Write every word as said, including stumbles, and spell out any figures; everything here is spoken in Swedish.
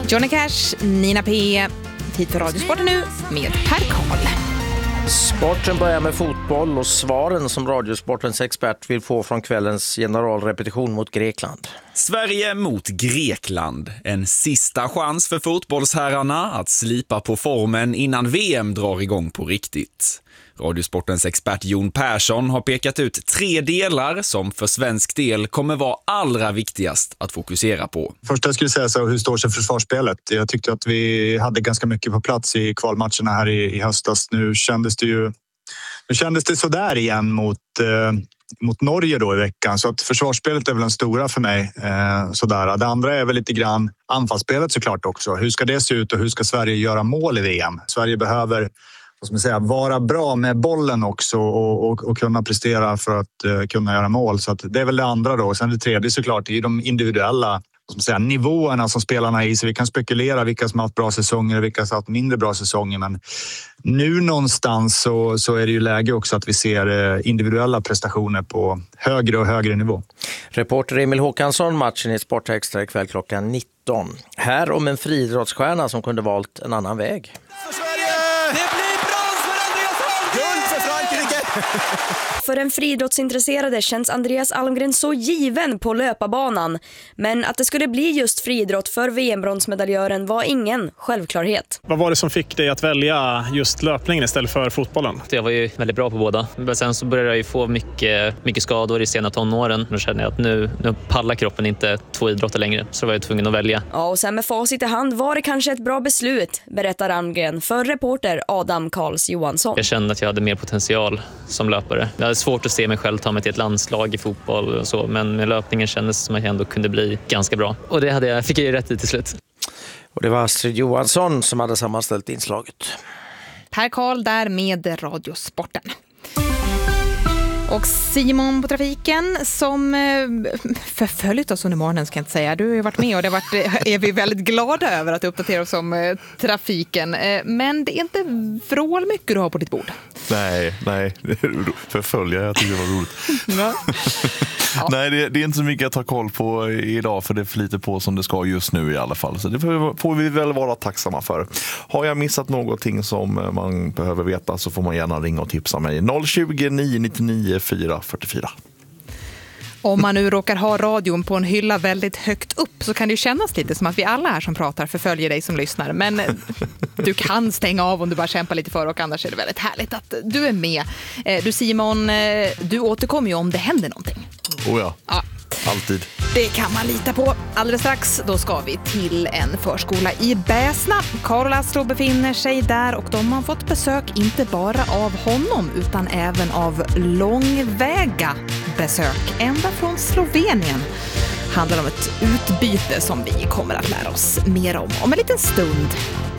Johnny Cash, Nina P. Tid för Radiosporten nu med Per Karl. Sporten börjar med fotboll och svaren som Radiosportens expert vill få från kvällens generalrepetition mot Grekland. Sverige mot Grekland. En sista chans för fotbollsherrarna att slipa på formen innan V M drar igång på riktigt. Radiosportens expert Jon Persson har pekat ut tre delar som för svensk del kommer vara allra viktigast att fokusera på. Först jag skulle säga så, hur står sig försvarsspelet? Jag tyckte att vi hade ganska mycket på plats i kvalmatcherna här i, i höstas. Nu kändes det ju nu kändes det så där igen mot, eh, mot Norge då i veckan. Så att försvarsspelet är väl den stora för mig. Eh, sådär. Det andra är väl lite grann anfallsspelet såklart också. Hur ska det se ut och hur ska Sverige göra mål i V M? Sverige behöver vad ska man säga, vara bra med bollen också och, och, och kunna prestera för att uh, kunna göra mål. Så att det är väl det andra då. Sen det tredje såklart är de individuella vad ska man säga, nivåerna som spelarna är i. Så vi kan spekulera vilka som har haft bra säsonger och vilka som har haft mindre bra säsonger. Men nu någonstans så, så är det ju läge också att vi ser uh, individuella prestationer på högre och högre nivå. Reporter Emil Håkansson, matchen i Sportextra ikväll klockan nitton. Här om en friidrottsstjärna som kunde valt en annan väg. För en friidrottsintresserade känns Andreas Almgren så given på löparbanan. Men att det skulle bli just friidrott för V M-bronsmedaljören var ingen självklarhet. Vad var det som fick dig att välja just löpningen istället för fotbollen? Jag var ju väldigt bra på båda. Men sen så började jag ju få mycket, mycket skador i sena tonåren. Då kände jag att nu, nu pallar kroppen inte två idrotter längre. Så var jag tvungen att välja. Ja, och sen med facit i hand var det kanske ett bra beslut, berättar Almgren för reporter Adam Karls Johansson. Jag kände att jag hade mer potential som löpare. Jag hade svårt att se mig själv ta mig till ett landslag i fotboll och så, men med löpningen kändes som att jag ändå kunde bli ganska bra. Och det hade jag, fick jag ju rätt i till slut. Och det var Astrid Johansson som hade sammanställt inslaget. Per Karl där med Radiosporten. Och Simon på trafiken som förföljt oss under morgonen, ska jag inte säga. Du har ju varit med och det har varit, är vi väldigt glada över att uppdatera oss om trafiken. Men det är inte vrål mycket du har på ditt bord. Nej, nej. Förfölja, jag tycker det var roligt. Ja. Ja. Nej, det, det är inte så mycket att ta koll på idag för det är för lite på som det ska just nu i alla fall. Så det får, får vi väl vara tacksamma för. Har jag missat någonting som man behöver veta så får man gärna ringa och tipsa mig. noll tjugo, nio nittionio, fyra fyrtiofyra. Om man nu råkar ha radion på en hylla väldigt högt upp så kan det ju kännas lite som att vi alla här som pratar förföljer dig som lyssnar. Men du kan stänga av om du bara kämpar lite för och annars är det väldigt härligt att du är med. Du Simon, du återkommer ju om det händer någonting. Oh ja, ja. Alltid. Det kan man lita på. Alldeles strax då ska vi till en förskola i Bäsna. Karl Astro befinner sig där och de har fått besök inte bara av honom utan även av långväga besök. Ända från Slovenien handlar om ett utbyte som vi kommer att lära oss mer om om en liten stund.